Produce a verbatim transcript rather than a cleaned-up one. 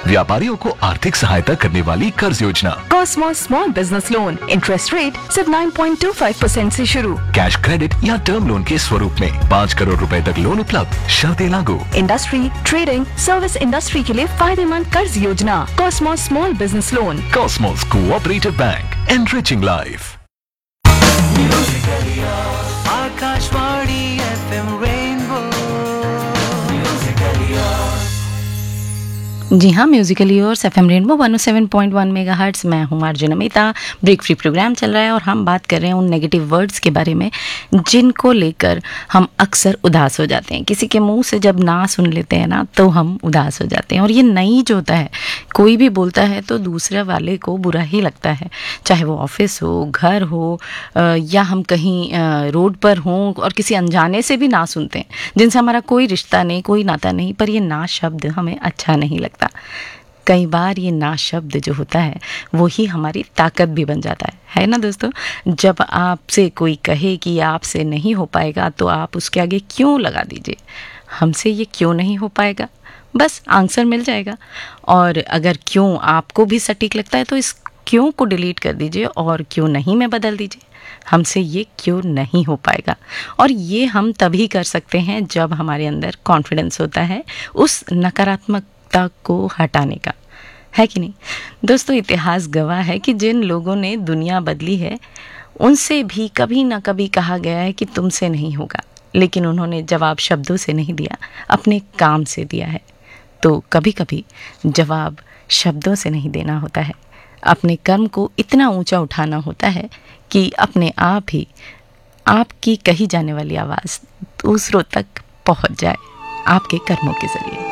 व्यापारियों को आर्थिक सहायता करने वाली कर्ज योजना। Cosmos small business loan, interest rate सिर्फ nine point two five percent से शुरू। कैश क्रेडिट या टर्म लोन के स्वरूप में पाँच करोड़ रुपए तक लोन उपलब्ध, शर्तें लागू। इंडस्ट्री, ट्रेडिंग, सर्विस इंडस्ट्री के लिए फायदेमंद कर्ज योजना। Cosmos small business loan. Cosmos cooperative bank, enriching life. Akashvani FM rainbow. जी हाँ, musical yours FM rainbow one O seven point one megahertz. मैं हूँ Arjun Amita. Break free programme चल रहा है और हम बात कर रहे हैं उन नेगेटिव वर्ड्स के बारे में जिनको लेकर हम अक्सर उदास हो जाते हैं। किसी के मुंह से जब ना सुन लेते हैं ना तो हम उदास हो जाते हैं। और ये नहीं जो होता है, कोई भी बोलता है तो दूसरे वाले को बुरा ही लगता है, चाहे वो ऑफिस हो, घर हो, या हम कहीं रोड पर हों और किसी अनजाने से भी ना सुनते हैं जिनसे हमारा कोई रिश्ता नहीं, कोई नाता नहीं, पर ये ना शब्द हमें अच्छा नहीं लगता। कई बार ये ना शब्द जो होता है वो ही हमारी ताकत भी बन जाता है है ना दोस्तों। जब आपसे कोई कहे कि आपसे नहीं हो पाएगा तो आप उसके आगे क्यों लगा दीजिए, हमसे ये क्यों नहीं हो पाएगा, बस आंसर मिल जाएगा। और अगर क्यों आपको भी सटीक लगता है तो इस क्यों को डिलीट कर दीजिए और क्यों नहीं में बदल दीजिए। हमसे ये क्यों नहीं हो पाएगा। और ये हम तभी कर सकते हैं जब हमारे अंदर कॉन्फिडेंस होता है उस नकारात्मकता को हटाने का, है कि नहीं दोस्तों। इतिहास गवाह है कि जिन लोगों ने दुनिया बदली है उनसे भी कभी ना कभी कहा गया है कि तुमसे नहीं होगा, लेकिन उन्होंने जवाब शब्दों से नहीं दिया, अपने काम से दिया है। तो कभी कभी जवाब शब्दों से नहीं देना होता है, अपने कर्म को इतना ऊंचा उठाना होता है कि अपने आप ही आपकी कही जाने वाली आवाज़ दूसरों तक पहुंच जाए आपके कर्मों के जरिए।